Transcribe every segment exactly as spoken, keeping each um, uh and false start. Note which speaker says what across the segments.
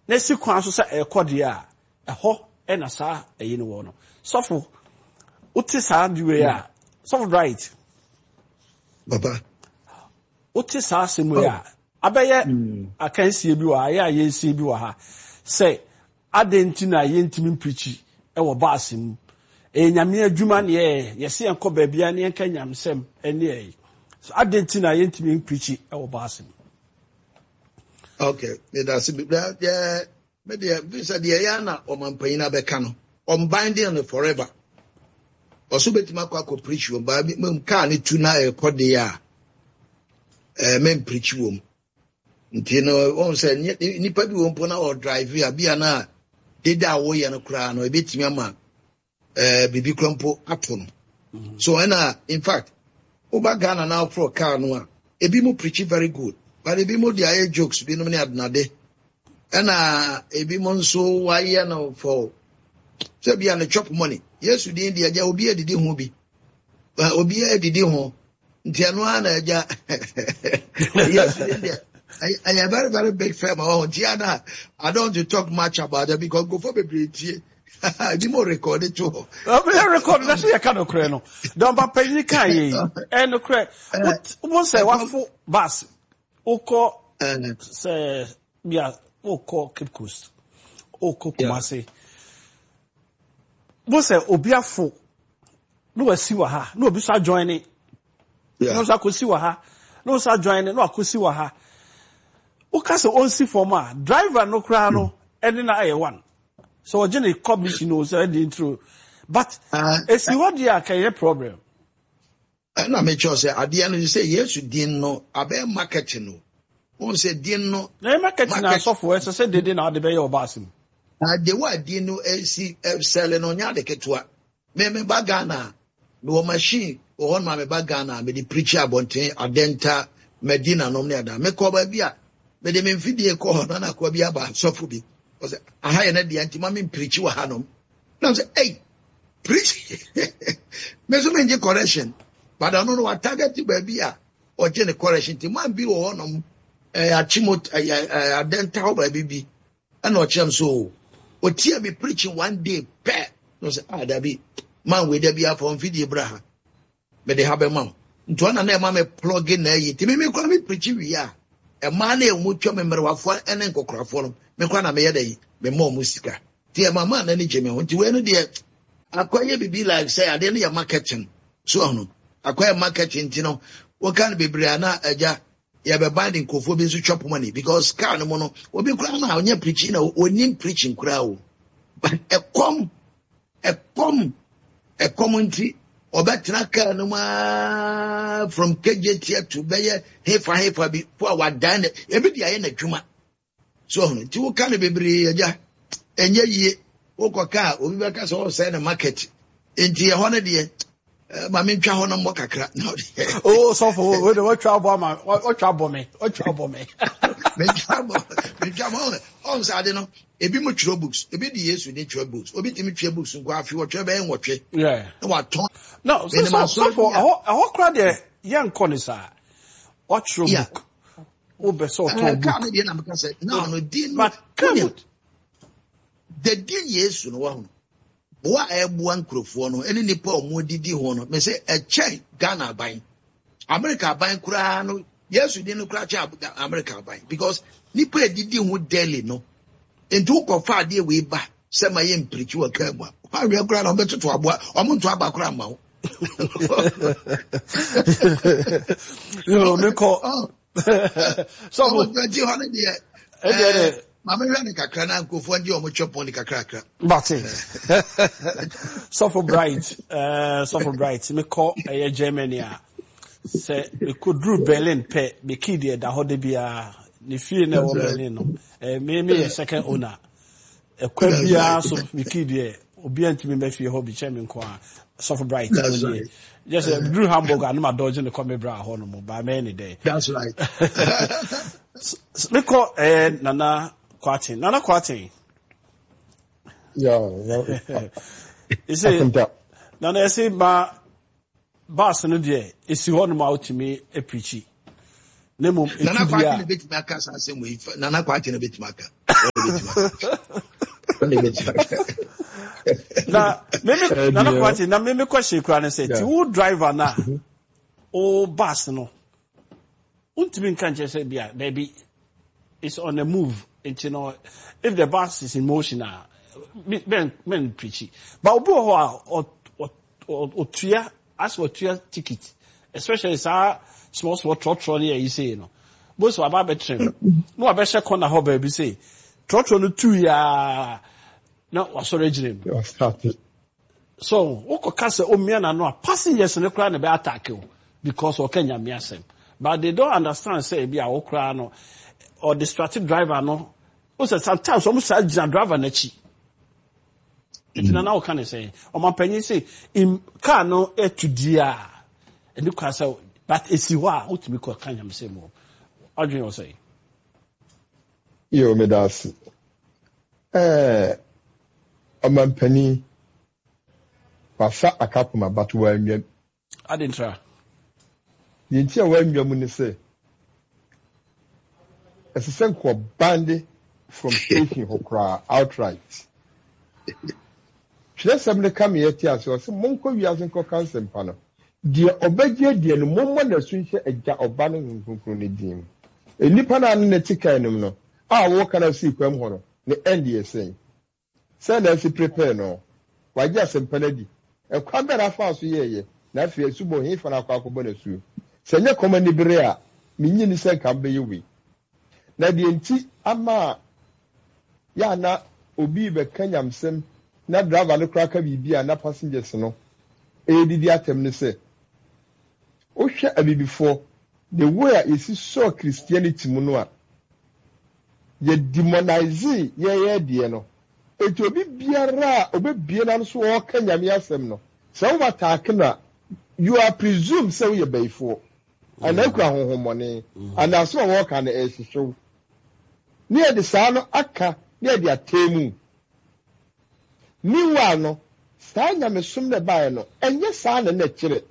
Speaker 1: Nesi kwan so say e kode a eho e na sa eyi ne wo no sofo uti sa diwe a sofo right
Speaker 2: baba
Speaker 1: uti sa semu ya abeye akansie bi wa ya yensie bi wa ha say adenti na yentimi preachi e wo baasim e nyame adwuma ne ye yesi enko baabia ne enka nyamsem ene e so adenti na yentimi preachi e wo baasim.
Speaker 2: Okay, me da se biblia yeah me dey visa dey ya na o man panyina be ka no on binding on forever. Oso betima kwa ko preach wo ba me ka ne tu na e kode ya eh men preach wo. Nti no on say nipa bi wo mpo na o drive ya bia na deda wo ye no kra no e betimi ama eh bibi krampo ato no. So and in fact oba Ghana now for car no a ebi mo preach very good. But ebi mo dey aye jokes bi no me adnade. Ena ebi mo nso waye no for so bia na chop money. Yesu dey dey aja obi edidi ho bi. Ba obi edidi ho. Nti anu ana aja. Yesu dey dey. I, I am very, very big fan. Oh, Gianna, I don't want to talk much about it because go for baby. I did more record it too.
Speaker 1: I record that's your kind of crano. Don't but pay the kay. And the crack. What was say what for bus? Oko say, yeah, Oko Cape Coast. Oko Kumasi. What's say Obiafo? No, I see what ha. No, beside joining. No, I could see what ha. No, sir, joining. No, I could see what ha. Ukase onsi forma driver no kra no ene na aye one so ogene commission no say the intro but esi what dia can problem
Speaker 2: na me sure say ade no say yes din no abe marketing no won say din no
Speaker 1: na marketing na software so say dey na ade be your basim
Speaker 2: na de wa din no esi sell no nya de ketua me me bagana no machine o hon ma me bagana me the preacher abonten adenta medina no me ada me ko ba bia me de me mfidie ko na na ko bia ba sofo bi o say aha na de anti ma me preach wa hanom na say hey preach me so me nje correction but I don't know what target ba bia o je ne correction ti man bi wo honom eh achimot adenta ho ba bi and o chem so o tia me preaching one day pe no say ah da bi man we da bia for mfidie braha me de have mam nto na na ma me plug in na yi ti me me ko me preach wi ya e ma na e mu twa me merwafo ene nkokrafo no me kwa na me ye da yi me mo musika ti e mama na ni je me ho ti we no de akwaye bibi like say ade no ya marketing so no akwaye marketing ti no wo kan bebre na aja ya be binding kofo bi so chop money because car no mo no obi kura na onye preaching na onim preaching kura o but e kom e kom e community obetra car no ma from K J T to beye hefa hefa bi for wa dan e bi dia ye na dwuma so no ti wo kan bebre aja enye yie wo koka obi be ka so say na market enti e hono de ma me ntwa hono mo kakra na
Speaker 1: oh so for we do trouble ma o trouble me o trouble me
Speaker 2: me trouble me trouble on sa de no ebi mo tro books ebi di Yesu ni tro books obi ti mi tro books nko afi wo tro be en wotwe
Speaker 1: yeah
Speaker 2: na wa ton
Speaker 1: no so so, so for a ho kra de yan konisa o tro book o be so ton book
Speaker 2: ka me de na me ka say no no din
Speaker 1: but come
Speaker 2: the din Yesu no wa ho wa ebu ankrofo no eni nipa omodidi ho no me say e chai Ghana ban America ban kura no Yesu din no kura cha America ban because nipa edidi ho daily no enti ko fa de we ba se ma ye mprichi wa ka mu a we kura no betuto abo omo nto aba kura ma ho
Speaker 1: yo me ko so
Speaker 2: mo ji ho ne de
Speaker 1: e
Speaker 2: mama we ne kakra na nkofo ndi omo chopon ni kakra kakra
Speaker 1: but so for bright uh so for bright me call uh, Germany a say we could do Berlin pe be kid there da ho de bia ni fie na wo Berlin no eh me me second owner e kwa bia so be kid there obi antimi me fie ho bi che me nko a so for bright just uh, Drew Hamburg and my dodge in the come bra ho no mo ba me ni day
Speaker 2: that's right
Speaker 1: me call eh nana Kwatin. Nana Kwatin.
Speaker 3: Yeah, yeah.
Speaker 1: You say, Nana, I say, ma, bass no dear, is you want out to me a preachy. Nemo,
Speaker 2: Nana Kwatin a bit maka, same way, Nana Kwatin a bit maka.
Speaker 1: Na maybe na na party na maybe question kura na say ti wo driver na o bus no untimi nkan che say bia baby it's on the move it, you know if the bus is in motion ah men men preachy but obi ho or or tua as for tua ticket especially sa small small trotro here you say you know most of about betrim no abeshe corner ho baby say trotro no two ya no was original so woko kase omia na no passengers no kra na be attack you because o Kenya miasem but they don't understand say bia wo kra no or distracted driver no o say sometimes almost say driver na chi itina na o kan say o man panyin say in car no e to dia and you can say but esi wa o to be ko Kenya me say mo adwen o say
Speaker 3: yo me das eh o man panyin pasa akapuma but wa nwam
Speaker 1: adentra
Speaker 3: yenti a wa nwam ni say esisen ko bande from taking hokra outright Chesam ne come here tia so say monko wiase nko cancel pa no de obagie de no mommo na sunhye agya oba no nkunkun ne dim enipa na ne tika enim no a wo kana si kwam ho no ne end ye say say na si prepare no wagya sempanadi e kwa bera fa so ye ye na afi asubo hin fa na kwa akobɔ na su senye komani bere a minyi ni se kan be yewi na de enti ama ya na obi be kanyamsem na driver no kraka bibia na passengers no e didi atem ne se o hwe abibifo the way is so Christianity mu no a ye demonize ye ye de no eto obi biara obebie na so o kanyame asem no so what attack na you are presumed say you be for and akwa honhomone and aso wo ka na ehihwo ne de saa no aka ne de atemu niwa no saa nyamesum ne bae no enye saa na na kire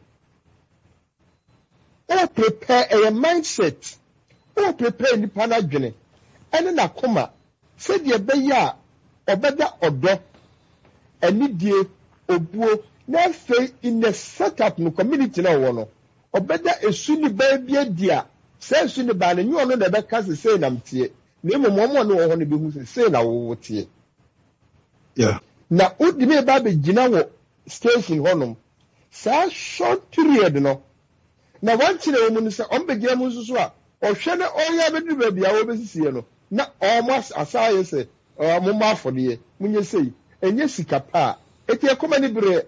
Speaker 3: o prepare a mindset o prepare ni pana dwene ene na koma se de be ya obeda odo eni die obuo na fe in the setup no community na wo no obeda esu ni ba bia dia se esu ni ba na nyu no na be ka se se na mtie na emo mo no wo ho ne be hu se se na wo tie
Speaker 2: yeah
Speaker 3: na udime ba be gina wo station honom sa short period no na wanti na wo mu se on be gina mu nsusu a o hwe na o ya be du ba bia wo be sisie no na almost asaye se o mo ma afode munye sei enye sika pa eti ekoma ni bere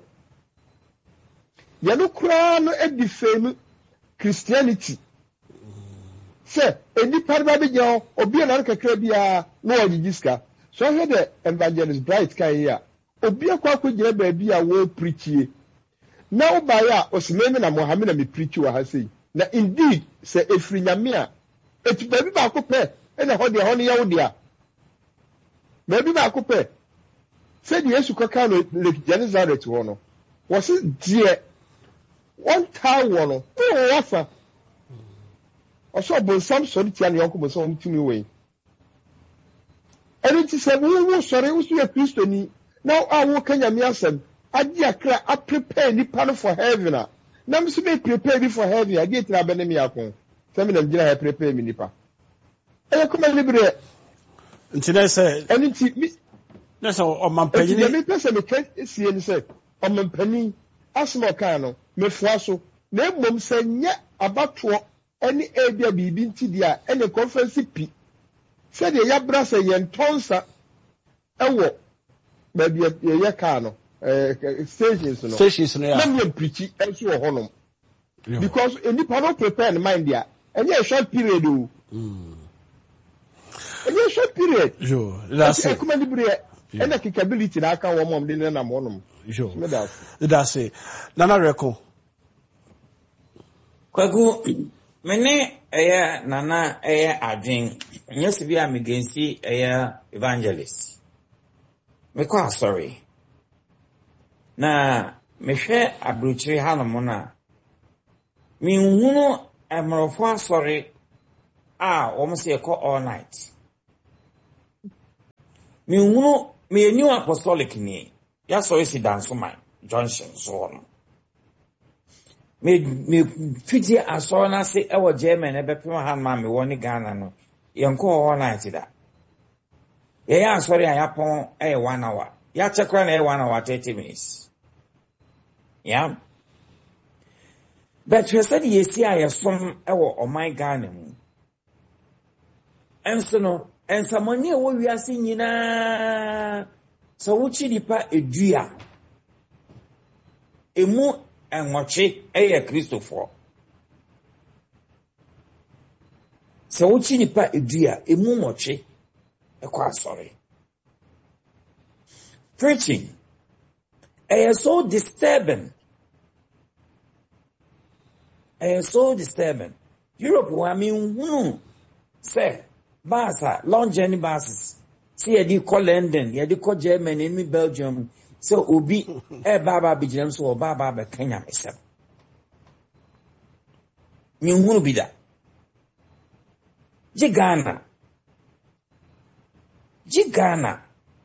Speaker 3: ya no kura no edifame Christianity se eni parba be gina obi na kakra bia no ogigiska so he the evangelist bright kan here obi akwa kwagina ba bia wo preachie na obaya osimeme na Mohammed na me preach wa ha sei na indeed se efri nyame a eti ba bi ba ko pe e na ho de ho ne ye wo dia ba bi ba ko pe se di Yesu kaka no Lake Gennesaret ho no wo se die one town wo no o wafa o so bon sam so ti an yonko bo so mtumi we eni ti se wo wo sore wo su ya Kristo ni now I wo Kenya mi asem adi akra a prepare ni pan for heaven a na me so be prepare me for heaven adi etra be ne mi akon se me na mgira ha prepare me nipa e ko me libre
Speaker 1: nti na se
Speaker 3: eni ti mi
Speaker 1: na so o man panyin
Speaker 3: ni me pese me kan sie ni se o man panyin asmo kan no me fua so na emom se nye abato eni ebia bibi nti dia eni conference pi se de ya bra se ye ntonsa ewo ba bia ye ka no eh stations no
Speaker 1: stations no ya
Speaker 3: na me preach enso wo honom because eni pa no prepare mind dia eni a short period o mm eni a short period
Speaker 1: jo that's it
Speaker 3: kuma libre ena capability na aka wo mom de na mo honom
Speaker 1: jo that's it nana reko
Speaker 4: kwagu mene eya nana eya adwen nyesi bi amigensi eya evangelist me kwa sorry na mehwe abrochiri hanom na mi hunu emrofo sorry ah wo mse ko all night Me hunu me new apostolic ni. Ya so isi danso man Johnson so no. Me me fiti aso na se e wo German e be pem han ma me woni Ghana no. Yenko ho night da. Ye ya sorry ya pon e one hour. Ya chekwa na e one hour thirty minutes. Yeah. But you said ye see I from e wo o my Ghana mu. Enso no ensa moni e wo wiase nyina so wuchi dipa edua emu enwoche eye Christopher so wuchi dipa edua emu nwoche ekwa sorry preaching is so disturbing is so disturbing Europe wa mi hunu say basa long journey buses see ye di call London ye di call Germany in Belgium so obi e baba bijinem so baba be Kenya mesem mi hunu bida ji Ghana ji Ghana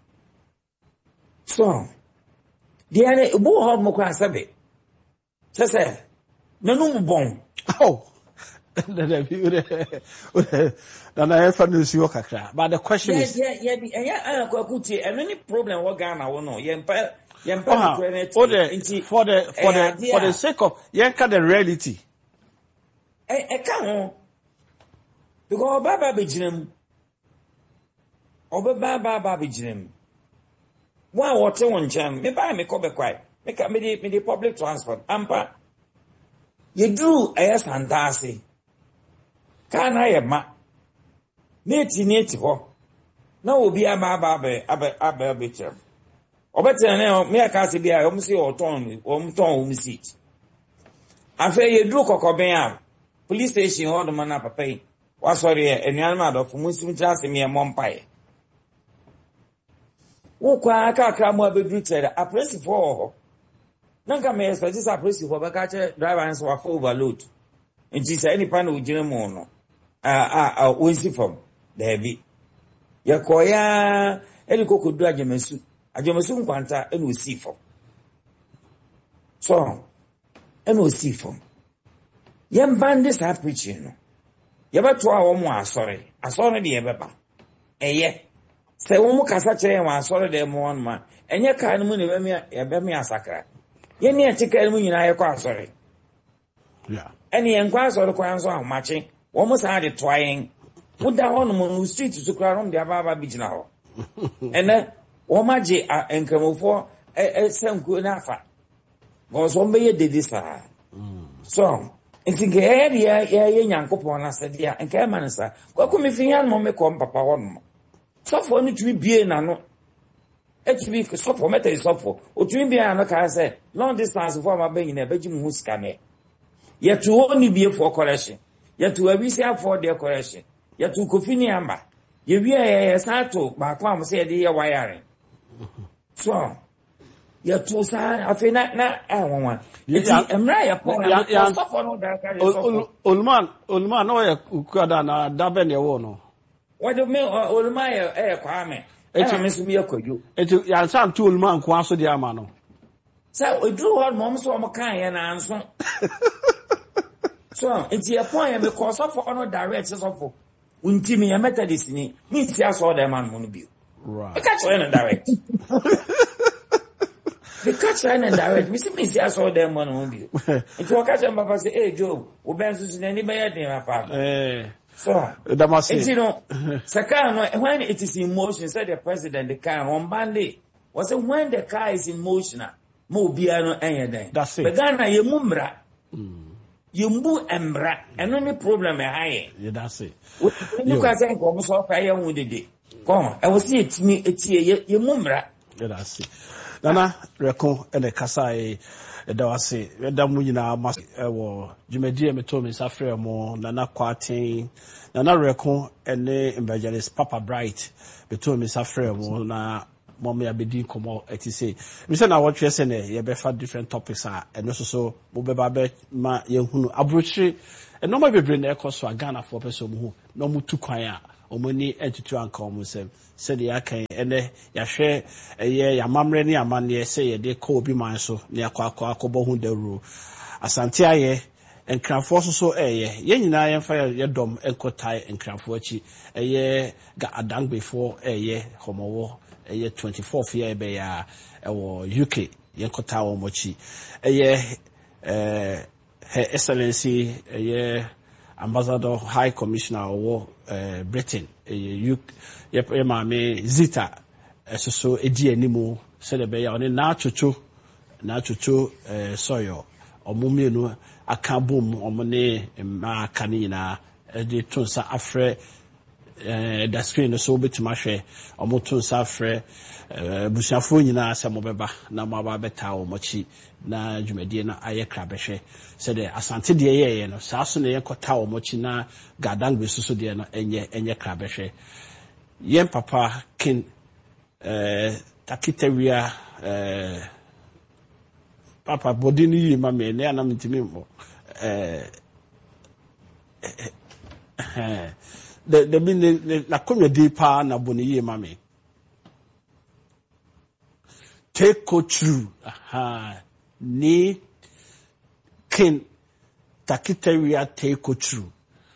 Speaker 4: so di ane ubu hod mo kwa sabe sese nanu bon
Speaker 1: oh Then I have news you kakra. But the question
Speaker 4: yeah,
Speaker 1: is
Speaker 4: yeah, yeah, yeah, yeah, Kwakuti, and any problem what Ghana will know. Yempa yempa
Speaker 1: for the for the for the for the sake of yanka the reality.
Speaker 4: Eh eh come because baba bijinem. Oba baba baba bijinem. Wa wote won jam. Me buy me ko be kwai. Me ka me the me the public transport. Ampa. You do ayas andase. Kana yema. Neti neti ho. Na obi aba aba aba aba aba bechem. Obete na me aka se bia o msi o ton o mton o msi. Afa ye dru kokoben a police station ho do na papa yi. Wa sorry e enuan ma do fu musim tra se me mo mpae. Wo kwa aka aka mo abedru tere a press for ho. Nanka me expect this a press for baka che driver and so for overload. Nti say any pan o gire mo no. Ah ah o nsi fam. David. Ya koya eni kokodu ajemesu. Ajemesu nkwanta eni osifo. So, eni osifo. Yem bande sa preaching no. Yebeto a wo mo asore. Asore de yebeba. Eye. Se wo mo kasa kire wo asore de mo on ma. Enye ka no mu ne be me yebe me asakra. Ye ne etika mu nyina ye kwa asore.
Speaker 1: Yeah.
Speaker 4: Eni enkwa asore kwa nso ahomache. Wo mo sa de trying Uda on mo street to crarom de ababa bijina ho. Ene wo maje enkramofo e senku na afa. Go so mbe ye dedi sa. So, ntinge e ya ye nyankopon na se dia enka ma nsa. Kwa ku me fian mo me kom papa won. So for ni tumi bie na no. E tumi so for meta so for. O tumi bie na ka se long distance for ma ben na beji mu sika ne. Ye to oni bie for correction. Ye to abisi for the correction. Ya tu kofini amba ye wi ya sato ba kwa mo se de ye wayare so ya tu sa afina na awon eti emra ya po na so for no da ka so
Speaker 1: Olman Olman no ya ukada na dabe ne wo no
Speaker 4: what do me Olman ya e kwa me eti me sumi yakoju
Speaker 1: eti ya sam tu Olman kwa so de ama no
Speaker 4: sa odru hol mom so mo kan ya na anso so eti ya po ya me ko so for no direct so for Untimi ya Methodist ni mi si aso da man mo no bio.
Speaker 1: Right.
Speaker 4: E catch one direct. The catch one direct. Mi si mi si aso da man mo bio. Nti o catch am papa say, "Eh Joe, o ben so si na ni ba ya den papa."
Speaker 1: Eh.
Speaker 4: So,
Speaker 1: that must
Speaker 4: say. No, saka no when it is in motion, said the president the car on bande. Was it when the car is in motion, mo bia no enye den.
Speaker 1: That's it.
Speaker 4: But Ghana ye mumra. Mm. Yumbu embra and only problem high.
Speaker 1: Yeah, that's it.
Speaker 4: You can say come so fire one day. Come, I will see it me it ye ye mumra.
Speaker 1: Yeah, that's it. Nana reko ene kasa e da wase da mu nyina mas ewo jumedi me to me safre mo nana kwaten nana reko ene evangelist Papa Bright be to me safre mo na mom ya bedi komo eti say me say na what you say na ye be fa different topics are eno so so mo be ba be ma ye hunu abrochire eno ma bebre na ekoso Ghana for person mo hu no mo tu kwan a omoni entutu anka omusem said the akan ene yahwe eye yamamre ne amane say ye de ko obi man so ne akwa akwa akobo hu dawru asante aye enkrafo so so eye ye nyina ye fa ye dom enkotai enkrafo achi eye ga adangbefo eye homowo eye twenty-fourth year be ya ewo U K ye nkota wo mochi eye eh Her Excellency eye Ambassador High Commissioner of uh, Britain eye ye maame Zita eso edi animu se de be ya oni na chocho na chocho eh soyo omumienu aka bom omne ma kani na de tonsa afre eh da screen so betima hwe omotonsa afre eh busiafo nyina asemo beba na maba beta wo mochi na dwumadie na aye krabehwe se de asante de ye ye no saaso na ye kota wo mochi na gadangbe susu de no enye enye krabehwe yen papa kin eh takitawia eh papa body ni yi ma me ne anam ntimi mo eh eh the the mean la komya di pa na boni yi ma me take go through aha ni kin takitawia take go through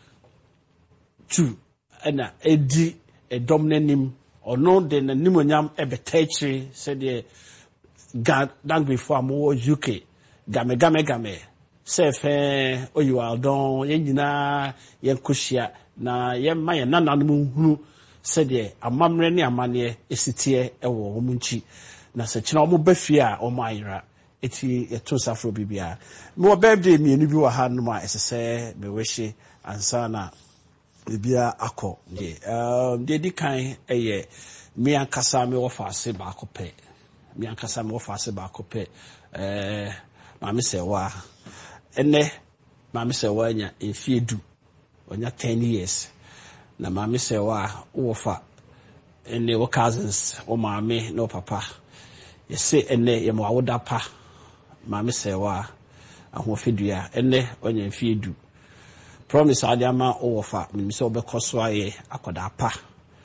Speaker 1: two ana edi e domnenim ono de na nimonyam ebetechiri said the God dang before mo U K game game game se fe oyualdon ye nyina ye nkohia na ye ma ye nananom hunu se de amamre ne amane esitie ewo omunchi na se kina omo bafie a omo ayira eti eto safro bibia mo birthday mienu bi wa ha no ma esese me weshi ansa na bibia akọ de um de dikan eye mi ankasa me wo fa ase ba akọpe mi ankasa me wo fa ase ba akọpe eh ma me se wa ene ma me se wa nya enfiedu onya ten years na ma me se wa wo fa ene wo cousins wo ma me no papa ye se ene ye mo awoda pa ma me se wa ahofedua ene onya enfiedu promise adiama owofa mi se obekoso aye akoda pa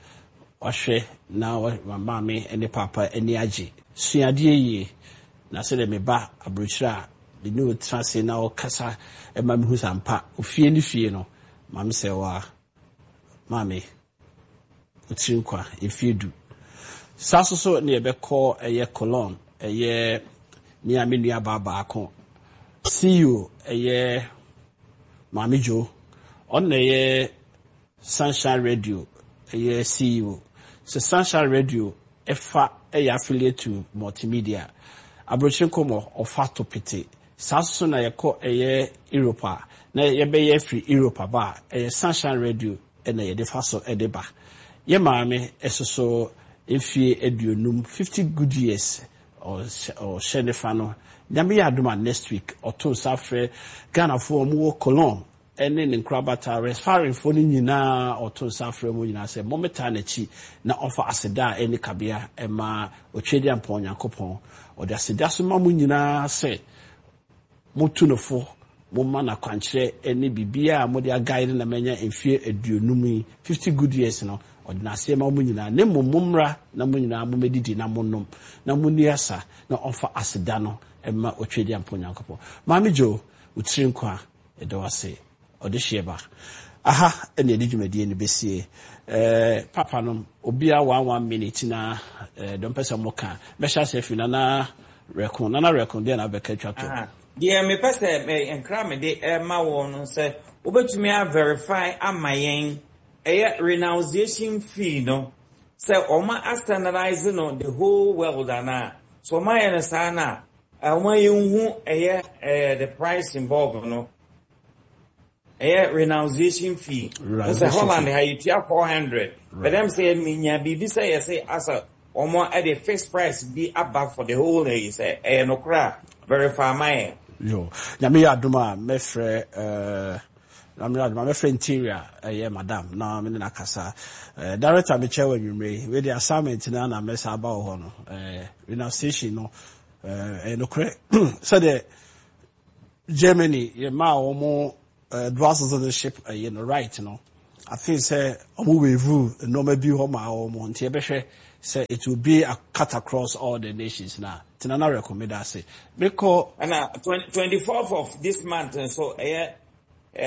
Speaker 1: wahwe na mama me ene papa ene age suade yi na se de me ba abrochira de no transe na okasa e ma me hu sampa ofie ni fie no ma me se wa mame otinkwa efiedu sasoso ne ebekọ eye colon eye ni amenua baba akon C E O eye Mami Jo on the Sunshine Radio a C E O. So Sunshine Radio efa a affiliate to multimedia. Abrochin komo of fato pete. Sasso na yako a Europa. Na yebe free Europa ba a Sunshine Radio and a defaso edeba. Ye mame esoso infi edunum fifty good years or or shenefano. Nyame aduma next week or to safre Ghana for mo Cologne ene ne nkrabata referring for ni nyina or to safre mo nyina se momenta na chi na offer aseda ene kabea ema otwedi ampon yakopon or the aseda so ma mo nyina se motunofo mo ma na kwankyere ene bibia mo dia guide na menya enfie aduonum fifty good years no ordinase ma mo nyina ne momumra na mo nyina mo medidi na monom na mo niasa na offer aseda no ema otwedi ampon yakopon Mami Jo utrinkwa edowase odeshieba aha ene edijumedie ne besie eh papa no obia one one minute na eh don pesa moka be sha se fina na record na na record dey na be katwa to
Speaker 4: aha die me pesa me enkra me de e ma wo no se obetumi a verify amayen e renunciation fee no se oma standardize no the whole world ana so my na sana oma yunhu e the price involved no a renunciation fee. That's a Holland, how you tier four hundred. But them say, Minya, be this, I say, as a or more at the fixed price be above for the whole day. You say, eh, no crack, verify my.
Speaker 1: Yo, Yami Aduma, my friend, uh, I'm not my friend interior, uh, yeah, madam, no, I'm in Nakasa. Uh, director, me chair when you may, with the assignment in Anna Mess about Hono, uh, renunciation, no, uh, and no crack. So the Germany, yeah, ma or more. Uh, dual citizenship, uh, you know, right, you know, I think say omo wevu no maybe homa omo nti ebehwe say it will be a cut across all the nations now. Tinana recommend I say because
Speaker 4: and uh, twenty-fourth of this month and so uh, uh,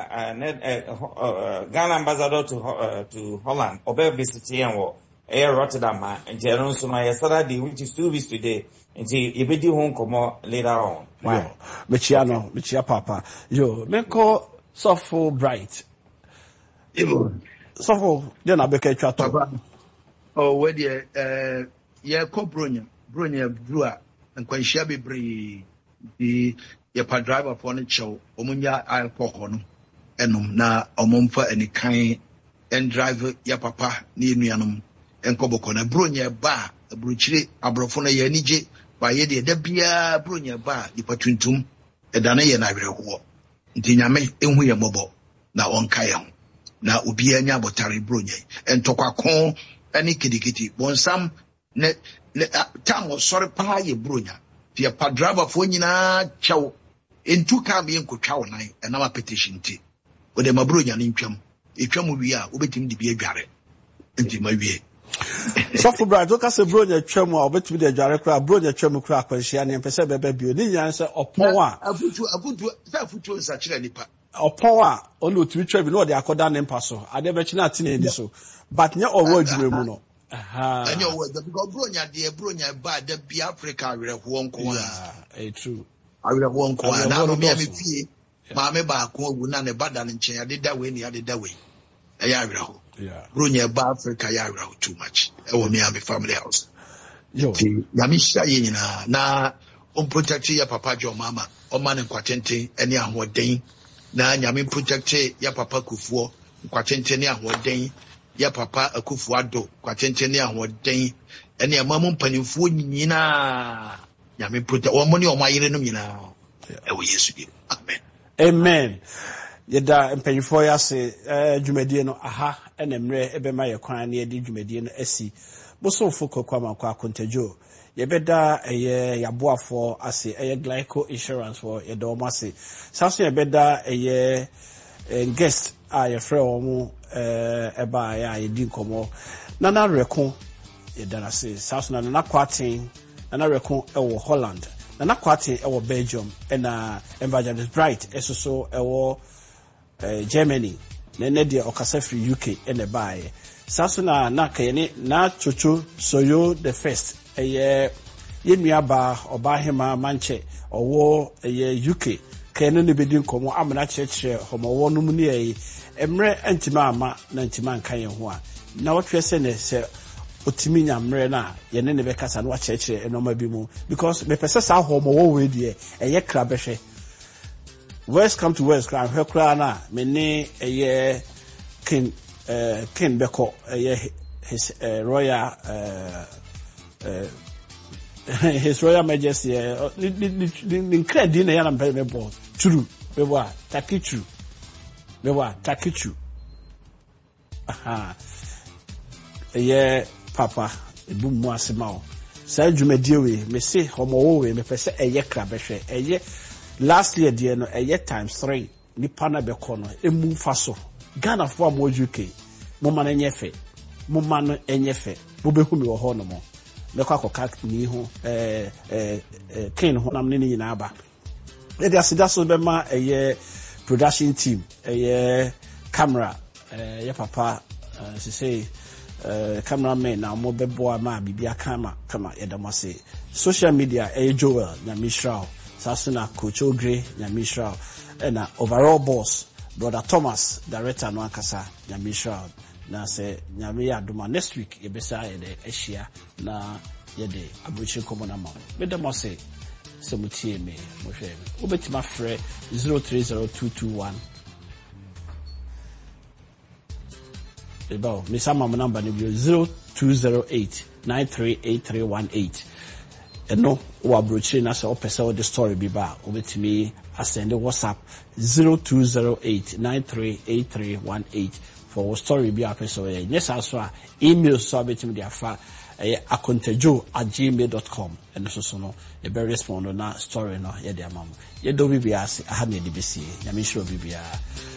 Speaker 4: uh, uh, Ghana ambassador to uh, to Holland obe visit here and Rotterdam and Jeron so my Saturday which is two weeks today and see you be home come later on.
Speaker 1: Wow. Mechiano, mechia papa. Yo, meko sofo bright.
Speaker 2: Ibo.
Speaker 1: Sofo, then I beke twa
Speaker 2: Papa. Oh, where the uh yeah, ko bronya. Bronya brua and kwanhia bebre di ye pa driver for ne chew omunya alcohol no enum na omomfa anikan en drive ya papa ni enuanom enkoboko na bronya ba abruchire abrofo na ye anije ba ye de da bia bronya ba di patuntum edane ye na werehwo nti nyame enhu ye mobo na onka ye ho na obi anya abotare bronya entokwa kon ani kidigiti bonsam ne tamo sorry pa ye bronya ti pa driver fo nyina chew entu ka be enkotwa wonan na ma petition ti o de ma bronya ne ntwam etwam wi a obetim de bi adware nti ma wie
Speaker 1: so for brad o ka se bronya twam a obetim de adware kra bronya twam kra akwanhia ne mpese bebe bio ni nyan se opon a
Speaker 2: afutu afutu sa futu nsa kire nipa
Speaker 1: opon a ono otumi twam no de akoda ne mpa so ade be kina atene ni so but nya owo adwuma mu no aha
Speaker 2: anya owo because bronya de bronya ba da bi Africa werehwo nko a
Speaker 1: eh true
Speaker 2: werehwo nko a na no me fie ma me ba ko ogu na ne bada ne nchen ade da we ni ade da we e ya werehwo
Speaker 1: yeah
Speaker 2: bronya ba Africa ya werehwo too much e wo me am family house
Speaker 1: yo
Speaker 2: ya mi sha ye nyina na on protect ya papa jo mama o ma ne kwatenten ene ahoden na nyame protect ya papa kufuo kwatenten ne ahoden ya papa akufu ado kwatenten ne ahoden ene amamu mpanimfuo nyina nyame protect o mo ne o ma yire no nyina e wo Yesu bi amen
Speaker 1: amen yeda mpanyifo ya se eh dwumadie no aha enemre ebema ye kwan na yedi dwumadie no asi bosofo kokwa makwa kontajo yebeda eye yaboafo ase eye glyco insurance for yedo ase saso yebeda eye guest a ye frɛ omo eh eba ya yedi nkomo nana reko yedana se saso na nana kwaten nana reko ewo Holland nana kwaten ewo Belgium ena Evangelist Bright esoso ewo Uh, Germany nene dia okasa free U K ene bae saso na na kayene na chocho soyo the first eye yenua ba oba hema manche owo eye U K kayene ne bedin komo amana chechire homowo no mu ne eye emre antima ama na antima nkan ye ho a na wotwe se ne se otimi nyamre na yene ne be kasa no chechire enoma bi mu because me pese sa homowo we die eye kra behwe West come to West Crown, her crown, many a year King, uh, King Beko, a year his uh, royal, uh, uh, his royal majesty, uh, the credit dinner and payment board. True, we were Takichu, we were Takichu. Aha, a year Papa, a boom was a mouth. Sir Jumedewe, me say, homo, me per a year crabeshe, a year. Last year, dear, no, a year times three. Ni pana be kono. E move faso. Ghana for more U K. Mo man enyefe. Mo man enyefe. Mo be humi wo hono mo. Me kwa ko kat ni ho. Eh eh eh. Ken ho nam ni ni na aba. E dey asida so be ma a year production team. A year camera. Eh ye papa. Uh, she say. Uh, cameraman na mo be boa ma bibia kama kama ye da mo say. Social media. Eh Joel na Mishra. Sasuna Coach Ogre Nyamishra and overall boss brother Thomas director no ankasa Nyamishra na say Nyame aduma next week e besa ye de ehia na ye de abuchi komo na ma me dem say se mutie me mo hwe me obetima frɛ zero three zero two two one eba me sama mo number ni zero two zero eight nine three eight three one eight. No, wa brochi na se opese the story bi ba obetimi asend WhatsApp zero two zero eight nine three eight three one eight for story bi apese o yes aso a email so obetimi dia fa eh akontajo at gmail dot com and so so no e be respond na story no ye dia mam ye do bi bi ase aha na de besi ya me sure bi bia